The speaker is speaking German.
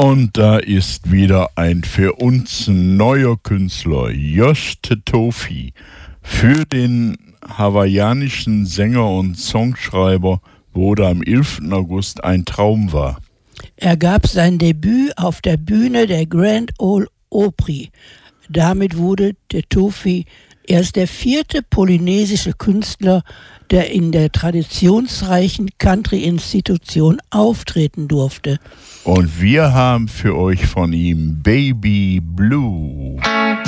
Und da ist wieder ein für uns neuer Künstler, Josh Tetofi, für den hawaiianischen Sänger und Songschreiber, wo da am 11. August ein Traum war. Er gab sein Debüt auf der Bühne der Grand Ole Opry. Damit wurde Tetofi erst der 4. polynesische Künstler, der in der traditionsreichen Country-Institution auftreten durfte. Und wir haben für euch von ihm Baby Blue.